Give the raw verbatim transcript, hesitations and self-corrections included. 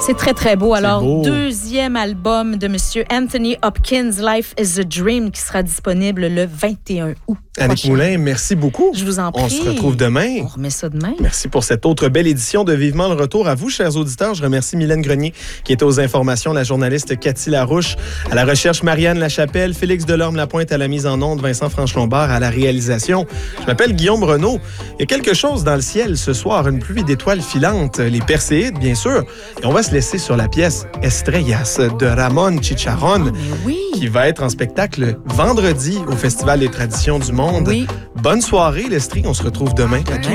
C'est très, très beau. Alors, beau. deuxième album de M. Anthony Hopkins, Life is a Dream, qui sera disponible le vingt et un août. Annick prochain. Moulin, merci beaucoup. Je vous en prie. On se retrouve demain. On remet ça demain. Merci pour cette autre belle édition de Vivement le retour. À vous, chers auditeurs, je remercie Mylène Grenier, qui était aux informations, la journaliste Cathy Larouche, à la recherche Marianne Lachapelle, Félix Delorme-Lapointe à la mise en onde, Vincent Franche-Lombard à la réalisation. Je m'appelle Guillaume Renaud. Il y a quelque chose dans le ciel ce soir, une pluie d'étoiles filantes, les Perséides, bien sûr. Et on va se laisser sur la pièce Estrellas de Ramon Chicharrón, Mais oui. qui va être en spectacle vendredi au Festival des traditions du monde. Oui. Bonne soirée, l'Estrie. On se retrouve demain.